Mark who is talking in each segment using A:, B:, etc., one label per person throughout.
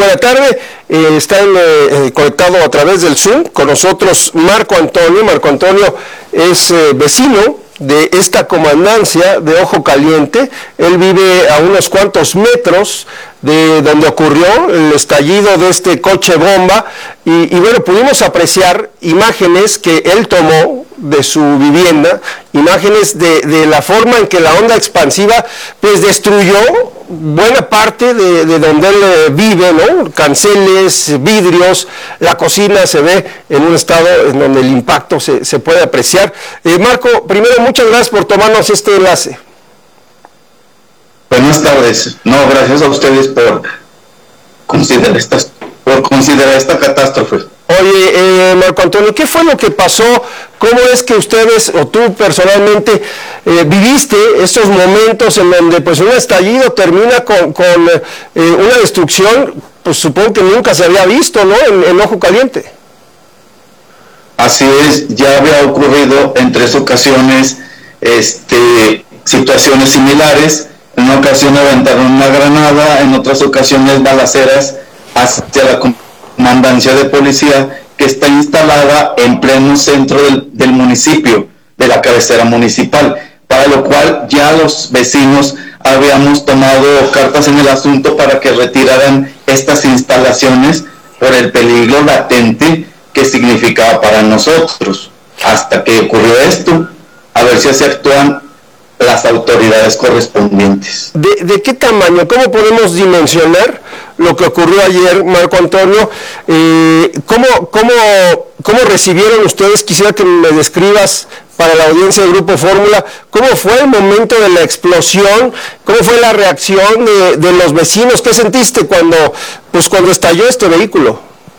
A: buena tarde. Están conectados a través del Zoom con nosotros Marco Antonio. Marco Antonio es vecino de esta comandancia de Ojo Caliente. Él vive a unos cuantos metros de donde ocurrió el estallido de este coche bomba y bueno, pudimos apreciar imágenes que él tomó de su vivienda, imágenes de la forma en que la onda expansiva pues destruyó buena parte de donde él vive, ¿no? Canceles, vidrios, la cocina se ve en un estado en donde el impacto se puede apreciar. Marco, primero muchas gracias por tomarnos este enlace.
B: Buenas tardes. No, gracias a ustedes por considerar esta catástrofe.
A: Oye, Marco Antonio, ¿qué fue lo que pasó? ¿Cómo es que ustedes, o tú personalmente, viviste estos momentos en donde pues un estallido termina con una destrucción, pues supongo que nunca se había visto, ¿no?, en Ojo Caliente?
B: Así es, ya había ocurrido en 3 ocasiones situaciones similares. En una ocasión aventaron una granada, en otras ocasiones balaceras hacia la comandancia de policía que está instalada en pleno centro del municipio, de la cabecera municipal, para lo cual ya los vecinos habíamos tomado cartas en el asunto para que retiraran estas instalaciones por el peligro latente que significaba para nosotros. Hasta que ocurrió esto, a ver si se actúan las autoridades correspondientes.
A: ¿De qué tamaño? ¿Cómo podemos dimensionar lo que ocurrió ayer, Marco Antonio? ¿Cómo recibieron ustedes? Quisiera que me describas para la audiencia del Grupo Fórmula, ¿cómo fue el momento de la explosión? ¿Cómo fue la reacción de los vecinos? ¿Qué sentiste cuando estalló este vehículo?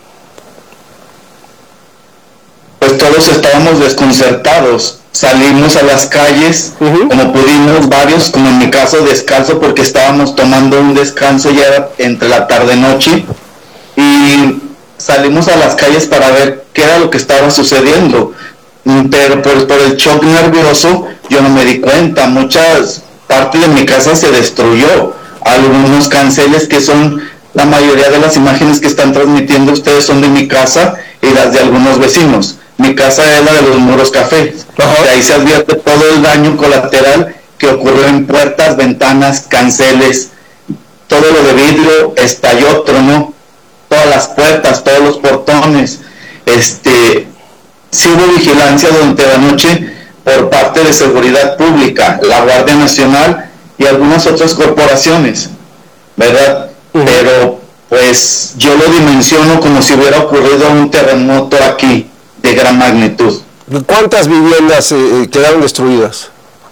B: Pues todos estábamos desconcertados. Salimos a las calles, como pudimos, varios, como en mi caso, descalzo, porque estábamos tomando un descanso ya entre la tarde-noche, y salimos a las calles para ver qué era lo que estaba sucediendo, pero por el shock nervioso yo no me di cuenta. Muchas partes de mi casa se destruyó, algunos canceles que son, la mayoría de las imágenes que están transmitiendo ustedes son de mi casa y las de algunos vecinos. Mi casa es la de los muros café. De ahí se advierte todo el daño colateral que ocurrió en puertas, ventanas, canceles, todo lo de vidrio estalló, tronó, todas las puertas, todos los portones. Sí hubo vigilancia durante la noche por parte de Seguridad Pública, la Guardia Nacional y algunas otras corporaciones, ¿verdad? Pero pues yo lo dimensiono como si hubiera ocurrido un terremoto aquí de gran magnitud.
A: ¿Cuántas viviendas quedaron destruidas?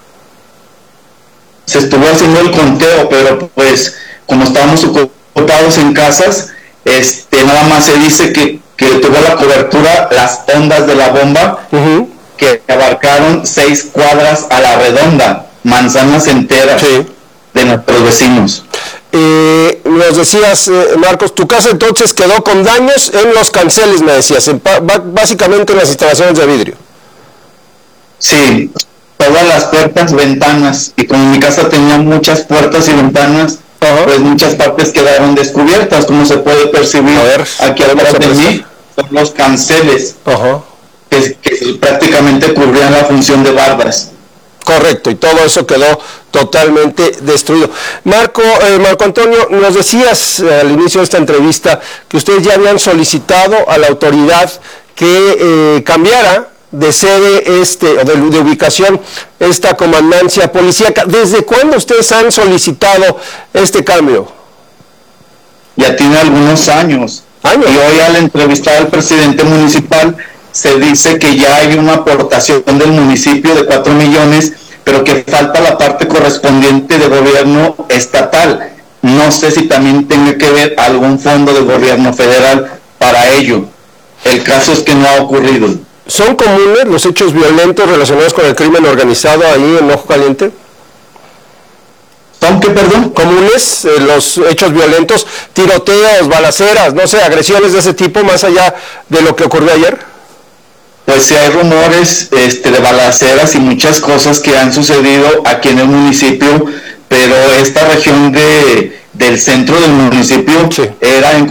B: Se estuvo haciendo el conteo, pero pues como estábamos ocupados en casas, nada más se dice que tuvo la cobertura las ondas de la bomba, que abarcaron 6 cuadras a la redonda, manzanas enteras de nuestros vecinos.
A: Nos decías, Marcos, tu casa entonces quedó con daños en los canceles, me decías, básicamente en las instalaciones de vidrio.
B: Sí, todas las puertas, ventanas, y como mi casa tenía muchas puertas y ventanas, pues muchas partes quedaron descubiertas, como se puede percibir aquí atrás de mí, son los canceles, que prácticamente cubrían la función de bardas.
A: Correcto, y todo eso quedó totalmente destruido. Marco Antonio, nos decías al inicio de esta entrevista que ustedes ya habían solicitado a la autoridad que cambiara de sede o de ubicación esta comandancia policíaca. ¿Desde cuándo ustedes han solicitado este cambio?
B: Ya tiene algunos años. Y hoy, al entrevistar al presidente municipal, se dice que ya hay una aportación del municipio de 4 millones, pero que falta la parte correspondiente de gobierno estatal. No sé si también tenga que ver algún fondo de gobierno federal para ello. El caso es que no ha ocurrido.
A: ¿Son comunes los hechos violentos relacionados con el crimen organizado ahí en Ojo Caliente?
B: ¿Son qué, perdón?
A: ¿Comunes los hechos violentos, tiroteos, balaceras, no sé, agresiones de ese tipo, más allá de lo que ocurrió ayer?
B: Pues sí hay rumores de balaceras y muchas cosas que han sucedido aquí en el municipio, pero esta región del centro del municipio era en